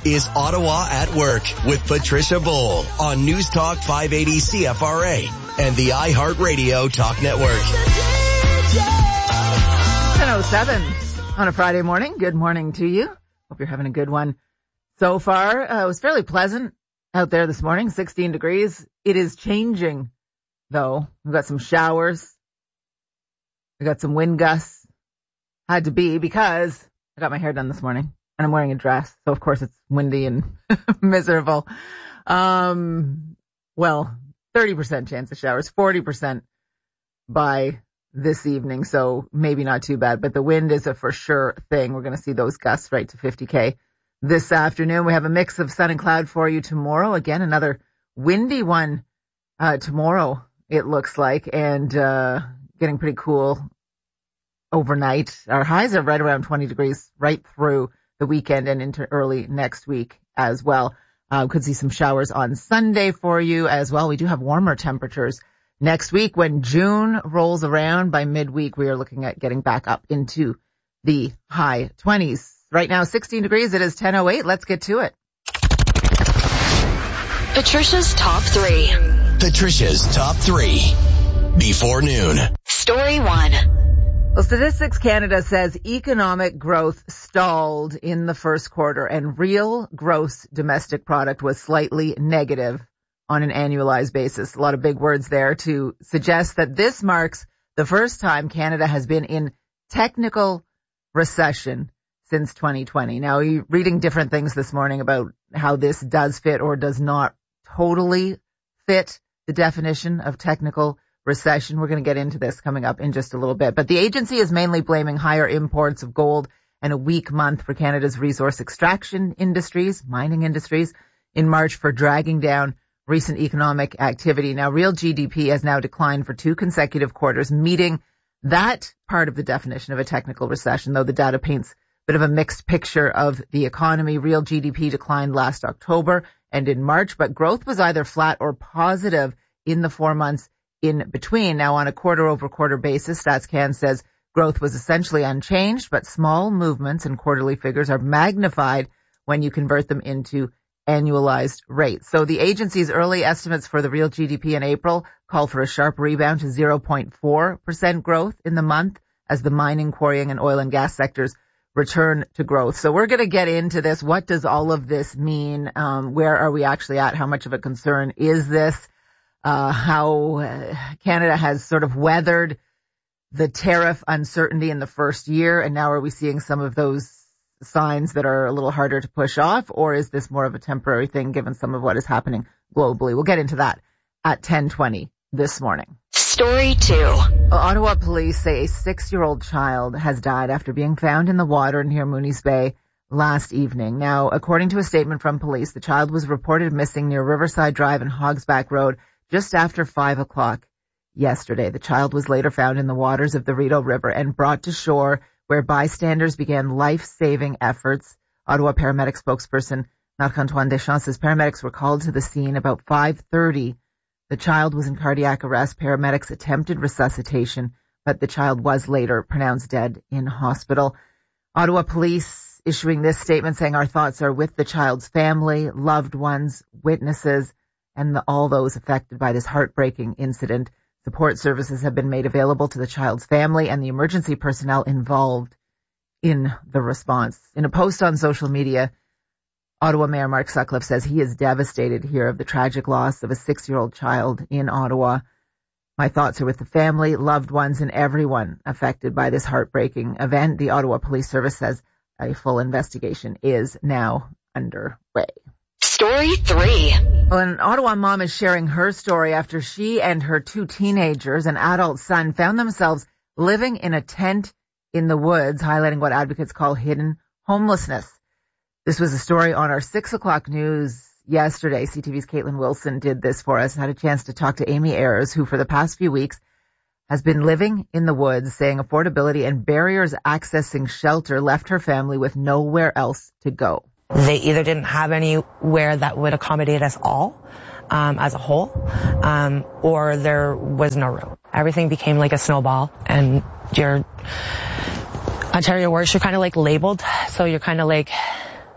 is Ottawa at Work with Patricia Bowl on News Talk 580 CFRA and the iHeartRadio Talk Network. 10:07 on a Friday morning. Good morning to you. Hope you're having a good one so far. It was fairly pleasant out there this morning, 16 degrees. It is changing, though. We've got some showers. We got some wind gusts. Had to be because I got my hair done this morning and I'm wearing a dress. So, of course, it's windy and miserable. 30% chance of showers, 40% by this evening. So maybe not too bad, but the wind is a for sure thing. We're going to see those gusts right to 50K this afternoon. We have a mix of sun and cloud for you tomorrow. Again, another windy one tomorrow, it looks like, and getting pretty cool overnight. Our highs are right around 20 degrees right through the weekend and into early next week as well. Could see some showers on Sunday for you as well. We do have warmer temperatures next week. When June rolls around, by midweek, we are looking at getting back up into the high 20s. Right now, 16 degrees. It is 10:08. Let's get to it. Patricia's Top 3. Patricia's Top 3 before noon. Story 1. Well, Statistics Canada says economic growth stalled in the first quarter and real gross domestic product was slightly negative on an annualized basis. A lot of big words there to suggest that this marks the first time Canada has been in technical recession since 2020. Now, you're reading different things this morning about how this does fit or does not totally fit the definition of technical recession. We're going to get into this coming up in just a little bit. But the agency is mainly blaming higher imports of gold and a weak month for Canada's resource extraction industries, mining industries, in March for dragging down recent economic activity. Now, real GDP has now declined for 2 consecutive quarters, meeting that part of the definition of a technical recession, though the data paints a bit of a mixed picture of the economy. Real GDP declined last October and in March, but growth was either flat or positive in the 4 months in between. Now, on a quarter-over-quarter basis, StatsCan says growth was essentially unchanged, but small movements in quarterly figures are magnified when you convert them into annualized rates. So the agency's early estimates for the real GDP in April call for a sharp rebound to 0.4% growth in the month as the mining, quarrying, and oil and gas sectors return to growth. So we're going to get into this. What does all of this mean? Where are we actually at? How much of a concern is this? How Canada has sort of weathered the tariff uncertainty in the first year, and now are we seeing some of those signs that are a little harder to push off, or is this more of a temporary thing given some of what is happening globally? We'll get into that at 10:20 this morning. Story 2. Ottawa police say a 6-year-old child has died after being found in the water near Mooney's Bay last evening. Now, according to a statement from police, the child was reported missing near Riverside Drive and Hogsback Road just after 5 o'clock yesterday. The child was later found in the waters of the Rideau River and brought to shore, where bystanders began life-saving efforts. Ottawa paramedic spokesperson Marc-Antoine Deschamps says paramedics were called to the scene about 5:30. The child was in cardiac arrest. Paramedics attempted resuscitation, but the child was later pronounced dead in hospital. Ottawa police issuing this statement saying our thoughts are with the child's family, loved ones, witnesses, and all those affected by this heartbreaking incident. Support services have been made available to the child's family and the emergency personnel involved in the response. In a post on social media, Ottawa Mayor Mark Sutcliffe says he is devastated here of the tragic loss of a 6-year-old child in Ottawa. My thoughts are with the family, loved ones, and everyone affected by this heartbreaking event. The Ottawa Police Service says a full investigation is now underway. Story 3. Well, an Ottawa mom is sharing her story after she and her 2 teenagers, an adult son, found themselves living in a tent in the woods, highlighting what advocates call hidden homelessness. This was a story on our 6 o'clock news yesterday. CTV's Caitlin Wilson did this for us and had a chance to talk to Amy Ayers, who for the past few weeks has been living in the woods, saying affordability and barriers accessing shelter left her family with nowhere else to go. They either didn't have anywhere that would accommodate us all as a whole, or there was no room. Everything became like a snowball, and your Ontario works, you're kind of like labeled. So you're kind of like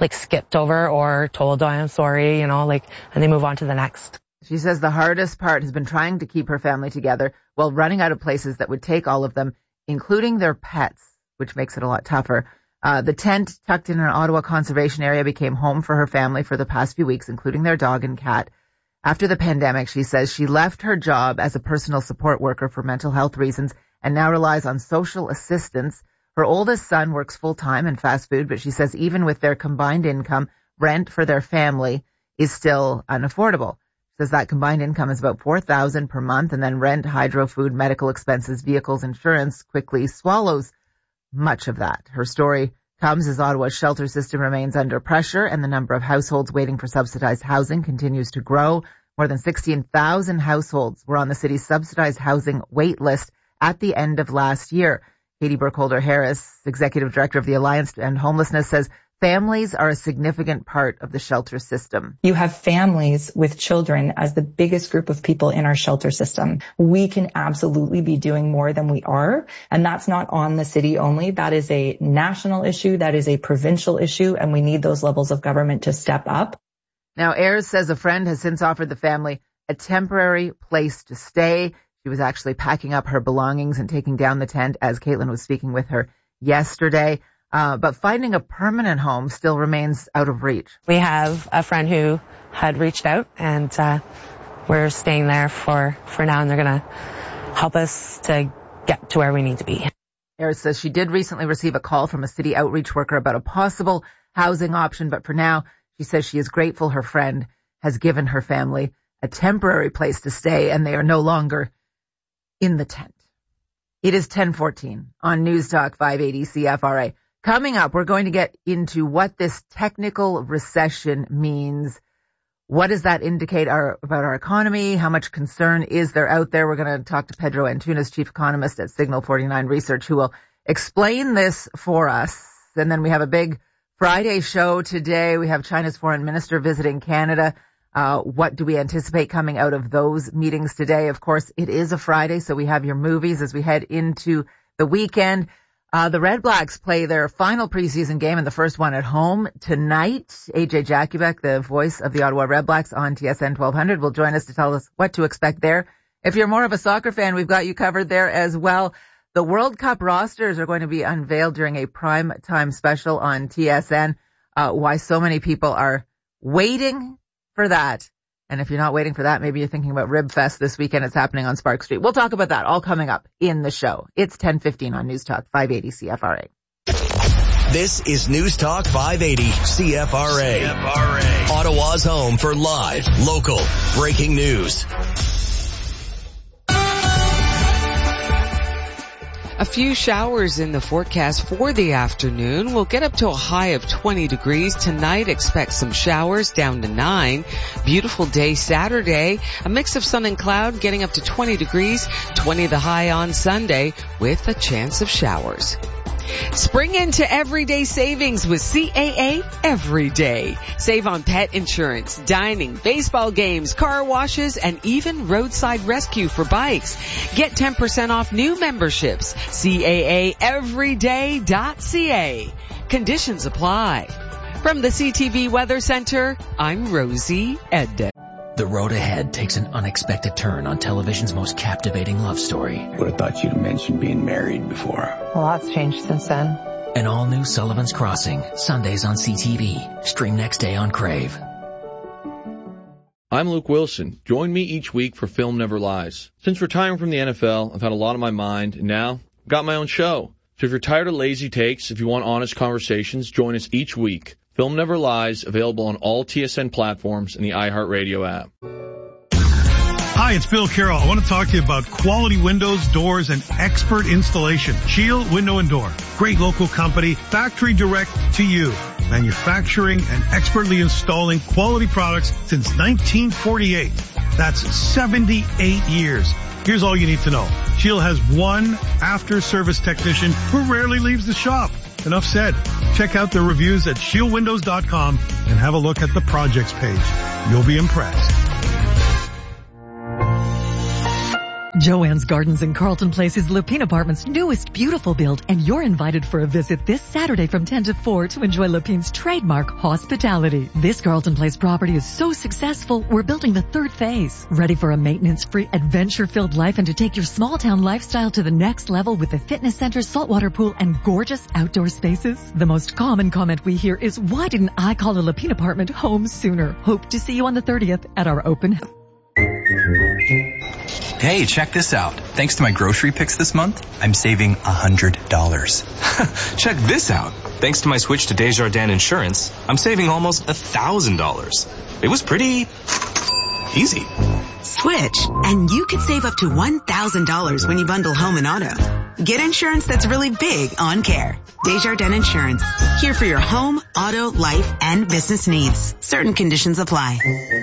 like skipped over or told, oh, I'm sorry, you know, like, and they move on to the next. She says the hardest part has been trying to keep her family together while running out of places that would take all of them, including their pets, which makes it a lot tougher. The tent tucked in an Ottawa conservation area became home for her family for the past few weeks, including their dog and cat. After the pandemic, she says she left her job as a personal support worker for mental health reasons and now relies on social assistance. Her oldest son works full-time in fast food, but she says even with their combined income, rent for their family is still unaffordable. She says that combined income is about $4,000 per month, and then rent, hydro, food, medical expenses, vehicles, insurance quickly swallows much of that. Her story comes as Ottawa's shelter system remains under pressure and the number of households waiting for subsidized housing continues to grow. More than 16,000 households were on the city's subsidized housing wait list at the end of last year. Katie Burkholder-Harris, Executive Director of the Alliance to End Homelessness, says families are a significant part of the shelter system. You have families with children as the biggest group of people in our shelter system. We can absolutely be doing more than we are. And that's not on the city only. That is a national issue. That is a provincial issue. And we need those levels of government to step up. Now, Ayers says a friend has since offered the family a temporary place to stay. She was actually packing up her belongings and taking down the tent as Caitlin was speaking with her yesterday. But finding a permanent home still remains out of reach. We have a friend who had reached out, and we're staying there for now, and they're going to help us to get to where we need to be. Ayers says she did recently receive a call from a city outreach worker about a possible housing option, but for now, she says she is grateful her friend has given her family a temporary place to stay, and they are no longer in the tent. It is 10:14 on News Talk 580 CFRA. Coming up, we're going to get into what this technical recession means. What does that indicate about our economy? How much concern is there out there? We're going to talk to Pedro Antunes, Chief Economist at Signal 49 Research, who will explain this for us. And then we have a big Friday show today. We have China's foreign minister visiting Canada. What do we anticipate coming out of those meetings today? Of course, it is a Friday, so we have your movies as we head into the weekend. The Red Blacks play their final preseason game and the first one at home tonight. AJ Jakubek, the voice of the Ottawa Red Blacks on TSN 1200, will join us to tell us what to expect there. If you're more of a soccer fan, we've got you covered there as well. The World Cup rosters are going to be unveiled during a prime time special on TSN. Why so many people are waiting for that. And if you're not waiting for that, maybe you're thinking about Rib Fest this weekend. It's happening on Spark Street. We'll talk about that all coming up in the show. It's 10:15 on News Talk 580 CFRA. This is News Talk 580 CFRA. Ottawa's home for live, local, breaking news. A few showers in the forecast for the afternoon. We'll get up to a high of 20 degrees. Tonight, expect some showers down to 9. Beautiful day Saturday. A mix of sun and cloud getting up to 20 degrees. 20 the high on Sunday with a chance of showers. Spring into everyday savings with CAA every day. Save on pet insurance, dining, baseball games, car washes, and even roadside rescue for bikes. Get 10% off new memberships. CAAeveryday.ca. Conditions apply. From the CTV Weather Center, I'm Rosie Edda. The road ahead takes an unexpected turn on television's most captivating love story. Would have thought you'd mentioned being married before. A lot's changed since then. An all-new Sullivan's Crossing, Sundays on CTV. Stream next day on Crave. I'm Luke Wilson. Join me each week for Film Never Lies. Since retiring from the NFL, I've had a lot on my mind, and now I've got my own show. So if you're tired of lazy takes, if you want honest conversations, join us each week. Film Never Lies, available on all TSN platforms and the iHeartRadio app. Hi, it's Bill Carroll. I want to talk to you about quality windows, doors, and expert installation. Shield Window and Door. Great local company, factory direct to you. Manufacturing and expertly installing quality products since 1948. That's 78 years. Here's all you need to know. Shield has one after-service technician who rarely leaves the shop. Enough said. Check out the reviews at shieldwindows.com and have a look at the projects page. You'll be impressed. Joanne's Gardens in Carlton Place is Lapine Apartments' newest beautiful build, and you're invited for a visit this Saturday from 10 to 4 to enjoy Lapine's trademark hospitality. This Carlton Place property is so successful, we're building the third phase. Ready for a maintenance-free, adventure-filled life and to take your small-town lifestyle to the next level with a fitness center, saltwater pool, and gorgeous outdoor spaces? The most common comment we hear is, why didn't I call a Lapine apartment home sooner? Hope to see you on the 30th at our open house. Hey, check this out. Thanks to my grocery picks this month, I'm saving $100. Check this out. Thanks to my switch to Desjardins Insurance, I'm saving almost $1,000. It was pretty easy. Switch, and you could save up to $1,000 when you bundle home and auto. Get insurance that's really big on care. Desjardins Insurance. Here for your home, auto, life, and business needs. Certain conditions apply.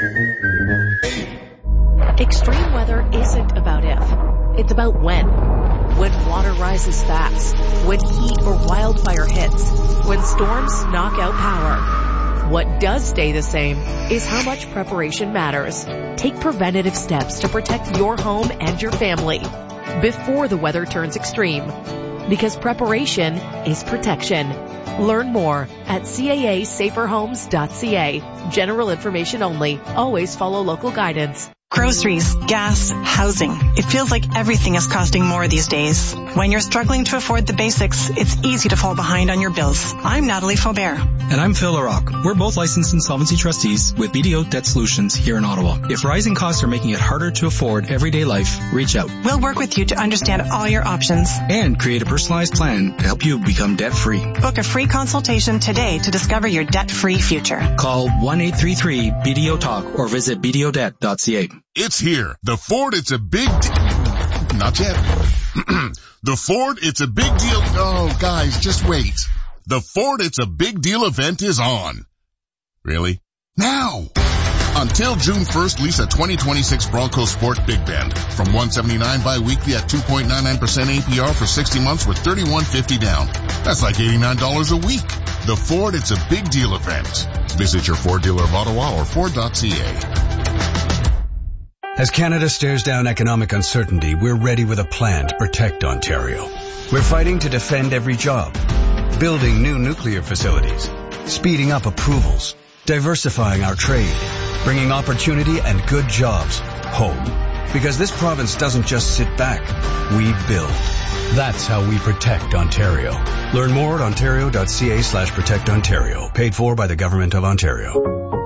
Extreme weather isn't about if, it's about when. When water rises fast, when heat or wildfire hits, when storms knock out power. What does stay the same is how much preparation matters. Take preventative steps to protect your home and your family before the weather turns extreme. Because preparation is protection. Learn more at caasaferhomes.ca. General information only. Always follow local guidance. Groceries, gas, housing. It feels like everything is costing more these days. When you're struggling to afford the basics, it's easy to fall behind on your bills. I'm Natalie Faubert. And I'm Phil LaRocque. We're both licensed insolvency trustees with BDO Debt Solutions here in Ottawa. If rising costs are making it harder to afford everyday life, reach out. We'll work with you to understand all your options. And create a personalized plan to help you become debt-free. Book a free consultation today to discover your debt-free future. Call 1-833-BDO-TALK or visit bdodebt.ca. It's here. The Ford, it's a big not yet. The Ford, it's a big deal. Oh, guys, just wait. The Ford, it's a big deal event is on. Really? Now! Until June 1st, lease a 2026 Bronco Sport Big Bend from $179 bi-weekly at 2.99% APR for 60 months with $3,150 down. That's like $89 a week. The Ford, it's a big deal event. Visit your Ford dealer of Ottawa or Ford.ca. As Canada stares down economic uncertainty, we're ready with a plan to protect Ontario. We're fighting to defend every job, building new nuclear facilities, speeding up approvals, diversifying our trade, bringing opportunity and good jobs home. Because this province doesn't just sit back, we build. That's how we protect Ontario. Learn more at ontario.ca/protectontario. Paid for by the Government of Ontario.